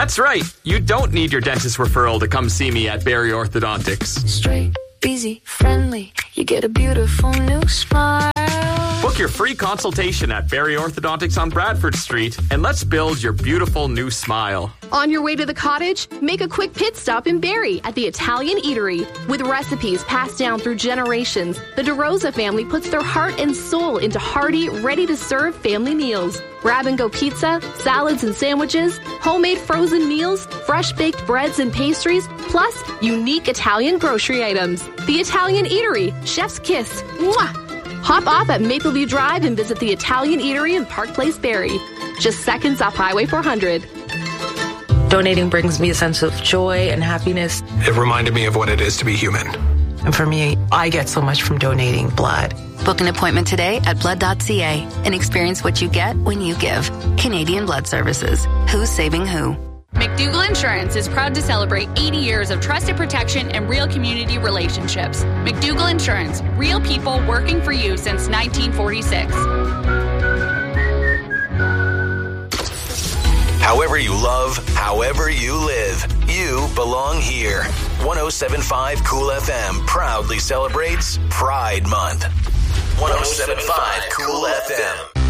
That's right. You don't need your dentist referral to come see me at Barry Orthodontics. Straight, easy, friendly. You get a beautiful new smile. Book your free consultation at Barry Orthodontics on Bradford Street, and let's build your beautiful new smile. On your way to the cottage, make a quick pit stop in Barry at the Italian Eatery. With recipes passed down through generations, the DeRosa family puts their heart and soul into hearty, ready-to-serve family meals. Grab-and-go pizza, salads and sandwiches, homemade frozen meals, fresh-baked breads and pastries, plus unique Italian grocery items. The Italian Eatery, Chef's Kiss. Mwah! Hop off at Mapleview Drive and visit the Italian Eatery in Park Place, Barry. Just seconds off Highway 400. Donating brings me a sense of joy and happiness. It reminded me of what it is to be human. And for me, I get so much from donating blood. Book an appointment today at blood.ca and experience what you get when you give. Canadian Blood Services. Who's saving who? McDougall Insurance is proud to celebrate 80 years of trusted protection and real community relationships. McDougall Insurance, real people working for you since 1946. However you love, however you live, you belong here. 107.5 Cool FM proudly celebrates Pride Month. 107.5 Cool FM.